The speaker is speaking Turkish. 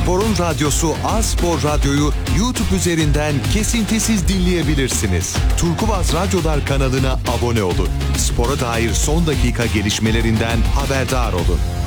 Spor'un radyosu A-Spor Radyo'yu YouTube üzerinden kesintisiz dinleyebilirsiniz. Turkuaz Radyolar kanalına abone olun. Spora dair son dakika gelişmelerinden haberdar olun.